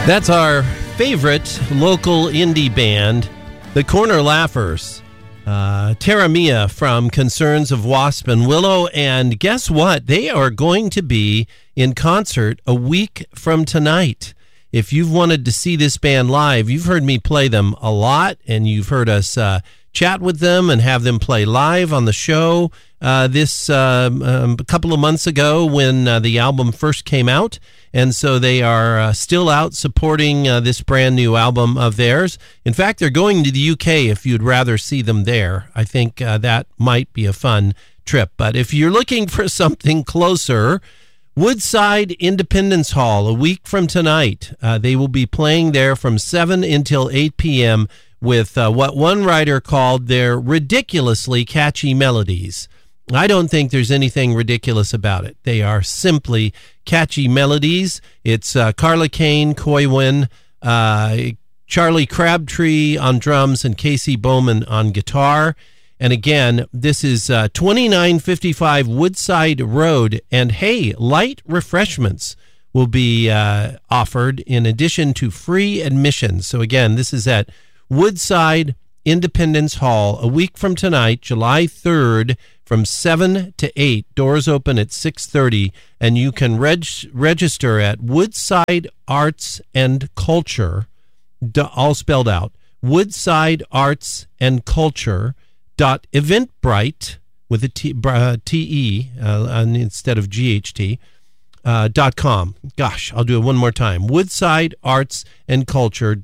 That's our favorite local indie band, the Corner Laughers. Terra Mia from Concerns of Wasp and Willow. And guess what? They are going to be in concert a week from tonight. If you've wanted to see this band live, you've heard me play them a lot, and you've heard us chat with them and have them play live on the show this a couple of months ago when the album first came out. And so they are still out supporting this brand new album of theirs. In fact, they're going to the UK if you'd rather see them there. I think that might be a fun trip. But if you're looking for something closer, Woodside Independence Hall, a week from tonight. They will be playing there from 7 until 8 p.m. with what one writer called their ridiculously catchy melodies. I don't think there's anything ridiculous about it. They are simply catchy melodies. It's Carla Kane, Coy Wynn, Charlie Crabtree on drums, and Casey Bowman on guitar. And again, this is 2955 Woodside Road. And hey, light refreshments will be offered in addition to free admission. So again, this is at Woodside Independence Hall a week from tonight, July 3rd, from 7 to 8. Doors open at 6:30, and you can register at Woodside Arts and Culture, all spelled out, Woodside Arts and Culture .eventbrite with a T-E instead of GHT .com. Gosh, I'll do it one more time. Woodside Arts and Culture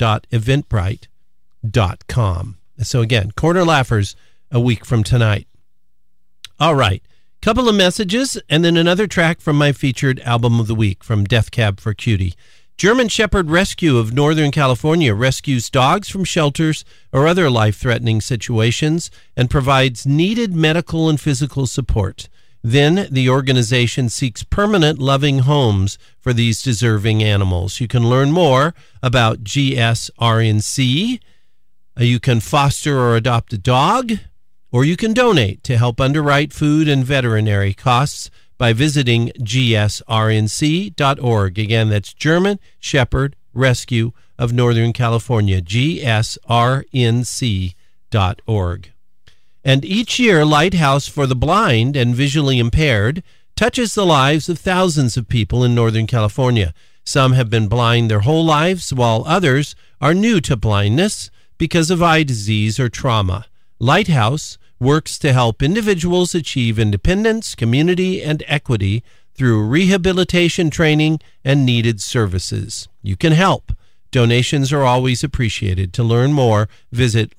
.eventbrite.com. So again, Corner Laughers a week from tonight. All right, couple of messages and then another track from my featured album of the week from Death Cab for Cutie. German Shepherd Rescue of Northern California rescues dogs from shelters or other life-threatening situations and provides needed medical and physical support. Then the organization seeks permanent loving homes for these deserving animals. You can learn more about GSRNC. You can foster or adopt a dog, or you can donate to help underwrite food and veterinary costs by visiting gsrnc.org. Again, that's German Shepherd Rescue of Northern California, gsrnc.org. And each year, Lighthouse for the Blind and Visually Impaired touches the lives of thousands of people in Northern California. Some have been blind their whole lives, while others are new to blindness because of eye disease or trauma. Lighthouse works to help individuals achieve independence, community, and equity through rehabilitation training and needed services. You can help. Donations are always appreciated. To learn more, visit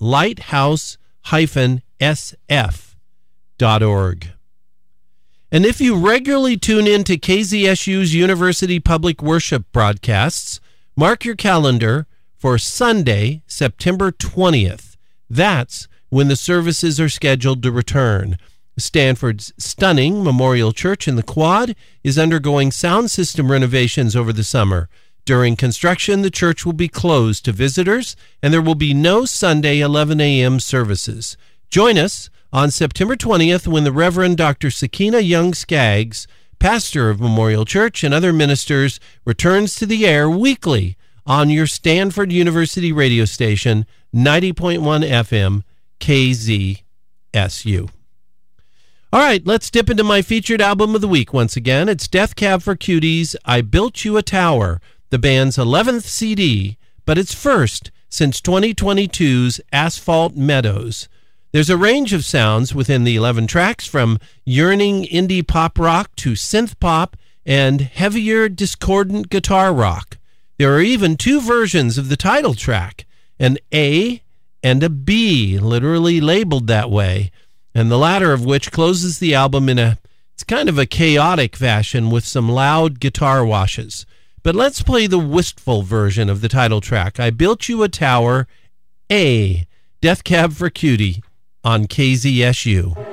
lighthouse-sf.org. And if you regularly tune in to KZSU's University Public Worship broadcasts, mark your calendar for Sunday, September 20th. That's when the services are scheduled to return. Stanford's stunning Memorial Church in the Quad is undergoing sound system renovations over the summer. During construction, the church will be closed to visitors, and there will be no Sunday 11 a.m. services. Join us on September 20th when the Reverend Dr. Sakina Young Skaggs, pastor of Memorial Church and other ministers, returns to the air weekly on your Stanford University radio station, 90.1 FM, KZSU. All right, let's dip into my featured album of the week once again. It's Death Cab for Cuties' I Built You a Tower, the band's 11th CD, but its first since 2022's Asphalt Meadows. There's a range of sounds within the 11 tracks, from yearning indie pop rock to synth pop and heavier discordant guitar rock. There are even two versions of the title track, an A and a B, literally labeled that way, and the latter of which closes the album in it's kind of a chaotic fashion with some loud guitar washes. But let's play the wistful version of the title track, I Built You a Tower, A, Death Cab for Cutie, on KZSU.